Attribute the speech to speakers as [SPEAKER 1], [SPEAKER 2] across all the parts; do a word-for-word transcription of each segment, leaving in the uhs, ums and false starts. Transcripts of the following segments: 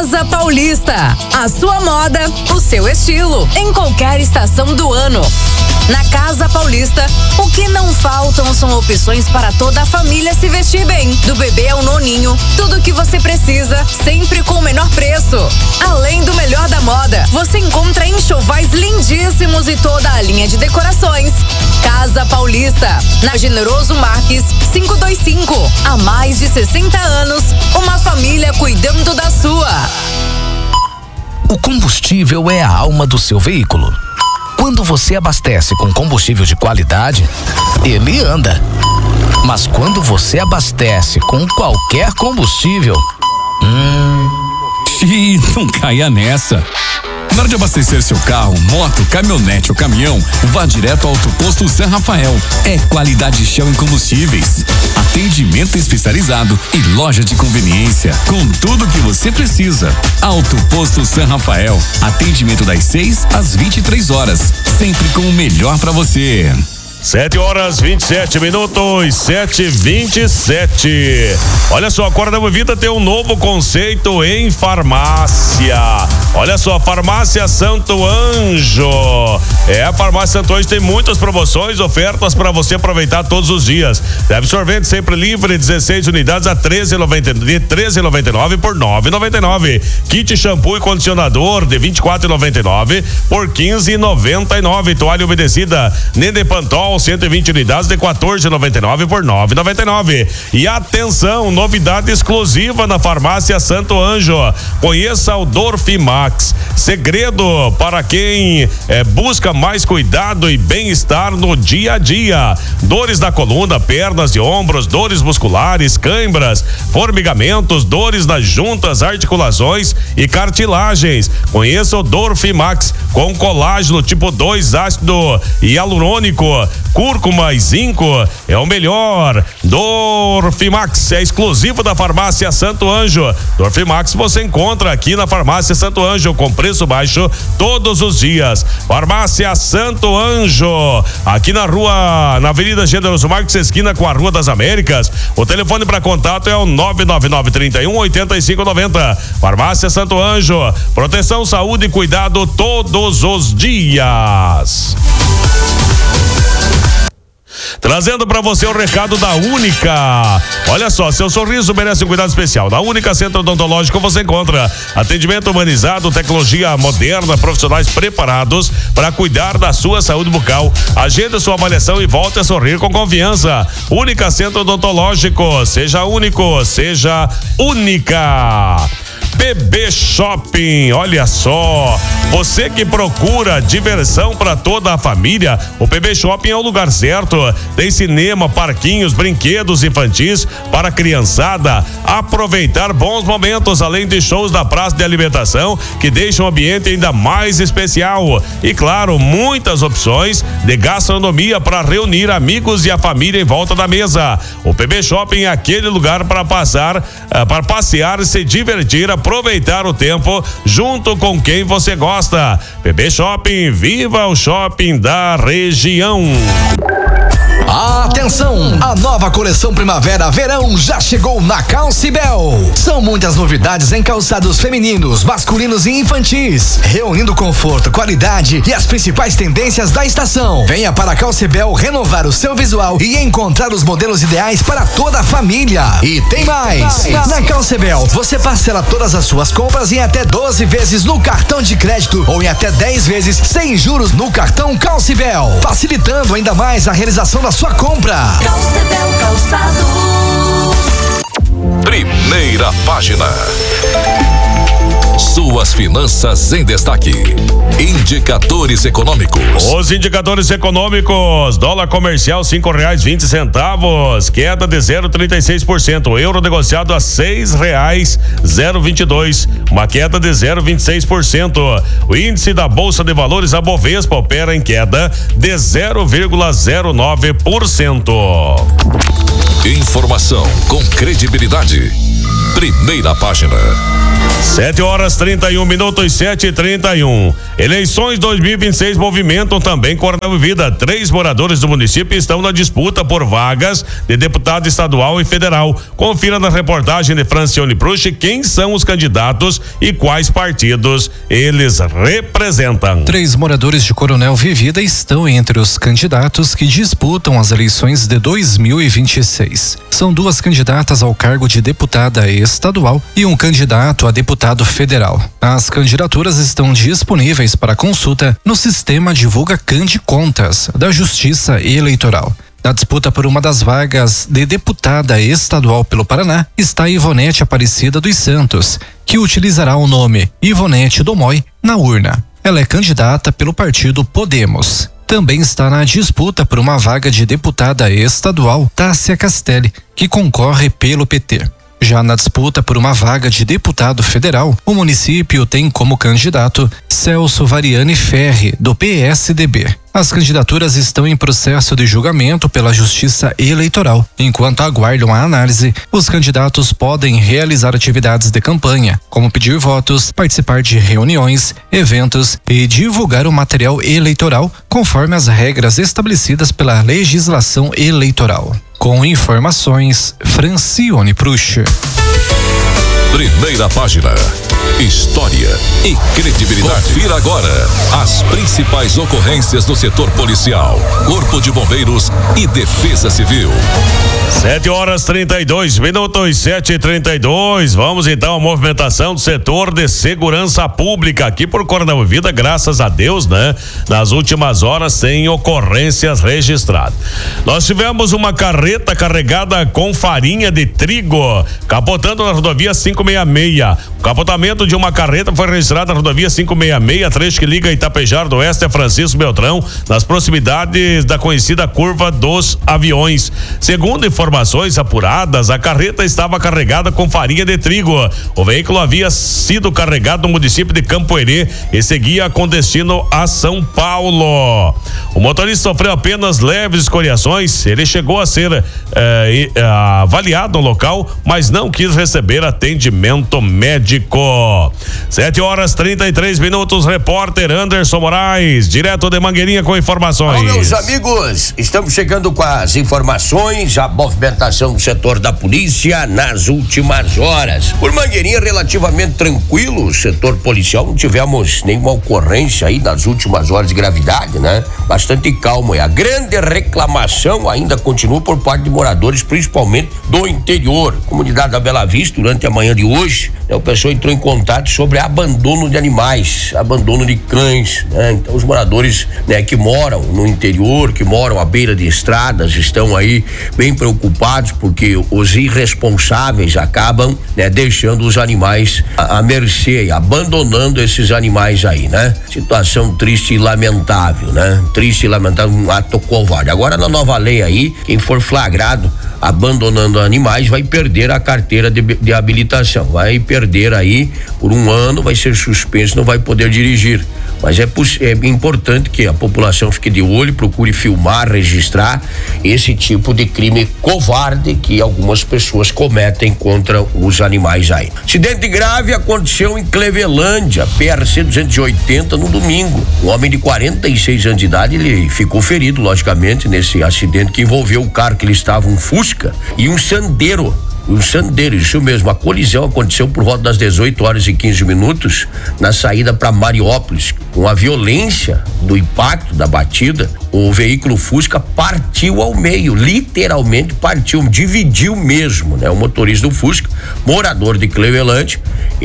[SPEAKER 1] Casa Paulista, a sua moda, o seu estilo, em qualquer estação do ano. Na Casa Paulista, o que não faltam são opções para toda a família se vestir bem. Do bebê ao noninho, tudo o que você precisa, sempre com o menor preço. Além do melhor da moda, você encontra enxovais lindíssimos e toda a linha de decorações. Casa Paulista, na Generoso Marques quinhentos e vinte e cinco. Há mais de sessenta anos, uma família cuidando da sua.
[SPEAKER 2] O combustível é a alma do seu veículo. Quando você abastece com combustível de qualidade, ele anda. Mas quando você abastece com qualquer combustível, hum...
[SPEAKER 3] Ih, não caia nessa. Na hora de abastecer seu carro, moto, caminhonete ou caminhão, vá direto ao Autoposto San Rafael. É qualidade Shell em combustíveis, atendimento especializado e loja de conveniência com tudo que você precisa. Autoposto San Rafael, atendimento das seis às vinte e três horas, sempre com o melhor para você.
[SPEAKER 4] Sete horas vinte e sete minutos, sete e vinte e sete. Olha só, a Corda Movida tem um novo conceito em farmácia. Olha só, Farmácia Santo Anjo. É, a Farmácia Santo Anjo tem muitas promoções, ofertas para você aproveitar todos os dias. Absorvente sempre livre, dezesseis unidades a treze reais e noventa e nove centavos por nove reais e noventa e nove centavos. Kit shampoo e condicionador de vinte e quatro reais e noventa e nove centavos por quinze reais e noventa e nove centavos. Toalha umedecida Nene Pantol cento e vinte unidades de quatorze reais e noventa e nove centavos por nove reais e noventa e nove centavos. E atenção, novidade exclusiva na Farmácia Santo Anjo. Conheça o Dorfimax, segredo para quem é, busca mais cuidado e bem-estar no dia a dia. Dores da coluna, pernas e ombros, dores musculares, câimbras, formigamentos, dores nas juntas, articulações e cartilagens. Conheça o Dorfimax com colágeno tipo dois ácido hialurônico, cúrcuma e zinco. É o melhor. Dorfimax é exclusivo da Farmácia Santo Anjo. Dorfimax você encontra aqui na Farmácia Santo Anjo com preço baixo todos os dias. Farmácia Santo Anjo, aqui na rua, na Avenida Generoso Marques, esquina com a Rua das Américas. O telefone para contato é o nove nove nove, trinta e um, oitenta e cinco, noventa. Farmácia Santo Anjo, proteção, saúde e cuidado todos os dias. Trazendo para você o recado da Única. Olha só, seu sorriso merece um cuidado especial. Na Única Centro Odontológico você encontra atendimento humanizado, tecnologia moderna, profissionais preparados para cuidar da sua saúde bucal. Agenda sua avaliação e volte a sorrir com confiança. Única Centro Odontológico, seja único, seja única. P B Shopping, olha só, você que procura diversão para toda a família, o P B Shopping é o lugar certo. Tem cinema, parquinhos, brinquedos infantis para a criançada aproveitar bons momentos, além de shows da praça de alimentação que deixam o ambiente ainda mais especial. E claro, muitas opções de gastronomia para reunir amigos e a família em volta da mesa. O P B Shopping é aquele lugar para passar, uh, para passear e se divertir, aproveitar o tempo junto com quem você gosta. P B Shopping, viva o shopping da região.
[SPEAKER 2] Atenção! A nova coleção Primavera-Verão já chegou na Calcibel. São muitas novidades em calçados femininos, masculinos e infantis, reunindo conforto, qualidade e as principais tendências da estação. Venha para a Calcibel renovar o seu visual e encontrar os modelos ideais para toda a família. E tem mais! Na Calcibel, você parcela todas as suas compras em até doze vezes no cartão de crédito ou em até dez vezes sem juros no cartão Calcibel, facilitando ainda mais a realização da sua compra.
[SPEAKER 5] Calcibel Calçados.
[SPEAKER 6] Primeira página. Suas finanças em destaque. Indicadores econômicos.
[SPEAKER 4] Os indicadores econômicos: dólar comercial cinco reais e vinte centavos, queda de zero vírgula trinta e seis por cento. O euro negociado a seis reais e zero vinte e dois, uma queda de zero vírgula vinte e seis por cento. O índice da Bolsa de Valores, a Bovespa, opera em queda de zero vírgula zero nove por cento.
[SPEAKER 6] Informação com credibilidade. Primeira página.
[SPEAKER 4] sete horas trinta e um minutos, sete e trinta e um. Eleições dois mil e vinte e seis movimentam também Cordel Vida. Três moradores do município estão na disputa por vagas de deputado estadual e federal. Confira na reportagem de Francione Prusch quem são os candidatos e quais partidos eles representam.
[SPEAKER 7] Três moradores de Coronel Vivida estão entre os candidatos que disputam as eleições de dois mil e vinte e seis. São duas candidatas ao cargo de deputada estadual e um candidato a deputado federal. As candidaturas estão disponíveis para consulta no sistema Divulga Cande Contas da Justiça Eleitoral. Na disputa por uma das vagas de deputada estadual pelo Paraná está Ivonete Aparecida dos Santos, que utilizará o nome Ivonete Domói na urna. Ela é candidata pelo partido Podemos. Também está na disputa por uma vaga de deputada estadual Tássia Castelli, que concorre pelo P T. Já na disputa por uma vaga de deputado federal, o município tem como candidato Celso Variani Ferri, do P S D B. As candidaturas estão em processo de julgamento pela Justiça Eleitoral. Enquanto aguardam a análise, os candidatos podem realizar atividades de campanha, como pedir votos, participar de reuniões, eventos e divulgar o material eleitoral, conforme as regras estabelecidas pela legislação eleitoral. Com informações, Francione Prusch.
[SPEAKER 6] Primeira página. História e credibilidade. Confira agora as principais ocorrências do setor policial, Corpo de Bombeiros e Defesa Civil.
[SPEAKER 4] sete horas trinta e dois minutos, sete e trinta e dois. Vamos então à movimentação do setor de segurança pública aqui por Coronel Vida, graças a Deus, né? Nas últimas horas, sem ocorrências registradas. Nós tivemos uma carreta carregada com farinha de trigo capotando na rodovia quinhentos e sessenta e seis. O capotamento de uma carreta foi registrado na rodovia quinhentos e sessenta e seis, trecho que liga Itapejar do Oeste a Francisco Beltrão, nas proximidades da conhecida Curva dos Aviões. Segundo informações apuradas, a carreta estava carregada com farinha de trigo. O veículo havia sido carregado no município de Campo Herê e seguia com destino a São Paulo. O motorista sofreu apenas leves escoriações. Ele chegou a ser eh, eh, avaliado no local, mas não quis receber atendimento médico. sete horas trinta e três minutos, repórter Anderson Moraes, direto de Mangueirinha com informações.
[SPEAKER 8] Olá, meus amigos, estamos chegando com as informações, a movimentação do setor da polícia nas últimas horas. Por Mangueirinha, relativamente tranquilo, o setor policial, não tivemos nenhuma ocorrência aí nas últimas horas de gravidade, né? Bastante calmo. E a grande reclamação ainda continua por parte de moradores, principalmente do interior. Comunidade da Bela Vista, durante a manhã de hoje, né, o pessoal entrou em contato sobre abandono de animais, abandono de cães, né? Então os moradores, né, que moram no interior, que moram à beira de estradas, estão aí bem preocupados porque os irresponsáveis acabam, né, deixando os animais à, à mercê, abandonando esses animais aí, né? Situação triste e lamentável, né? Triste e lamentável, um ato covarde. Agora, na nova lei aí, quem for flagrado abandonando animais vai perder a carteira de, de habilitação, vai perder aí por um ano, vai ser suspenso, não vai poder dirigir. Mas é, é importante que a população fique de olho, procure filmar, registrar esse tipo de crime covarde que algumas pessoas cometem contra os animais aí. Acidente grave aconteceu em Clevelândia, P R C duzentos e oitenta, no domingo. Um homem de quarenta e seis anos de idade, ele ficou ferido, logicamente, nesse acidente que envolveu o carro que ele estava, um Fusca e um Sandero. Um Sandero, isso mesmo. A colisão aconteceu por volta das dezoito horas e quinze minutos na saída para Mariópolis. Com a violência do impacto da batida, o veículo Fusca partiu ao meio, literalmente partiu, dividiu mesmo, né? O motorista do Fusca, morador de Clevelândia,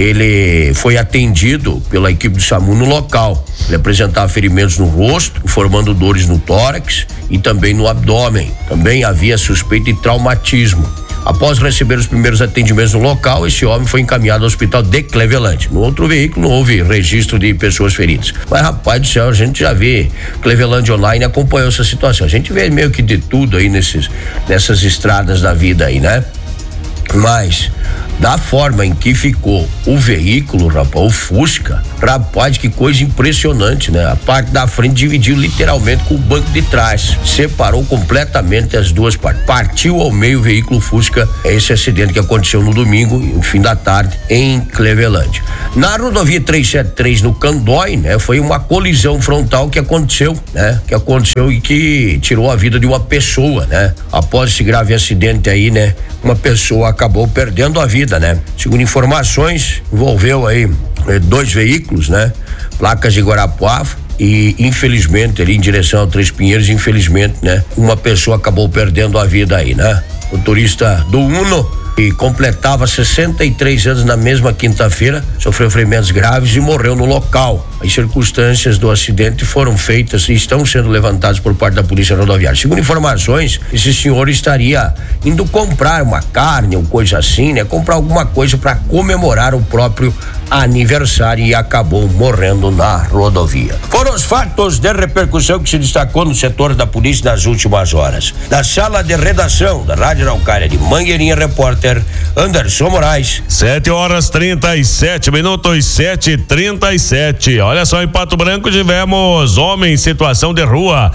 [SPEAKER 8] ele foi atendido pela equipe do SAMU no local. Ele apresentava ferimentos no rosto, formando dores no tórax e também no abdômen. Também havia suspeita de traumatismo. Após receber os primeiros atendimentos no local, esse homem foi encaminhado ao hospital de Clevelândia. No outro veículo não houve registro de pessoas feridas. Mas, rapaz do céu, a gente já vê, Clevelândia Online acompanhou essa situação. A gente vê meio que de tudo aí nesses, nessas estradas da vida aí, né? Mas Da forma em que ficou o veículo, rapaz, o Fusca, rapaz, que coisa impressionante, né? A parte da frente dividiu literalmente com o banco de trás, separou completamente as duas partes, partiu ao meio o veículo Fusca. É esse acidente que aconteceu no domingo, no fim da tarde, em Cleveland. Na rodovia trezentos e setenta e três, no Candói, né? Foi uma colisão frontal que aconteceu, né? Que aconteceu e que tirou a vida de uma pessoa, né? Após esse grave acidente aí, né? Uma pessoa acabou perdendo a vida, né? Segundo informações, envolveu aí eh, dois veículos, né? Placas de Guarapuava. E infelizmente, ali em direção ao Três Pinheiros, infelizmente, né? Uma pessoa acabou perdendo a vida aí, né? O motorista do Uno, que completava sessenta e três anos na mesma quinta-feira, sofreu ferimentos graves e morreu no local. As circunstâncias do acidente foram feitas e estão sendo levantadas por parte da Polícia Rodoviária. Segundo informações, esse senhor estaria indo comprar uma carne ou coisa assim, né? Comprar alguma coisa para comemorar o próprio aniversário e acabou morrendo na rodovia. Foram os fatos de repercussão que se destacou no setor da polícia nas últimas horas. Da sala de redação da Rádio Araucária de Mangueirinha, repórter Anderson Moraes.
[SPEAKER 4] Sete horas trinta e sete minutos, sete e trinta e sete. Olha só, em Pato Branco tivemos homem em situação de rua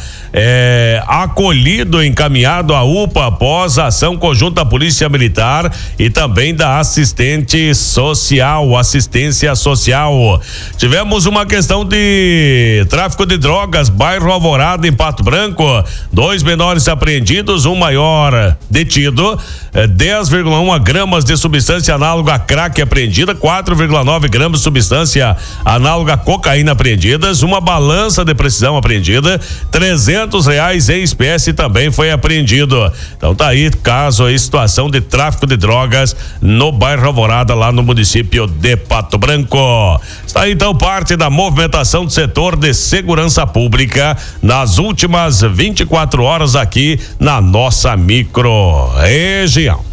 [SPEAKER 4] é, acolhido, encaminhado à U P A após a ação conjunta da Polícia Militar e também da assistente social, assistência social. Tivemos uma questão de tráfico de drogas, bairro Alvorada, em Pato Branco. Dois menores apreendidos, um maior detido, é, dez vírgula um gramas de substância análoga a crack apreendida, quatro vírgula nove gramas de substância análoga a cocaína apreendidas, uma balança de precisão apreendida, trezentos reais em espécie também foi apreendido. Então tá aí, caso aí, situação de tráfico de drogas no bairro Alvorada, lá no município de Pato Branco. Está aí então parte da movimentação do setor de segurança pública nas últimas vinte e quatro horas aqui na nossa micro região.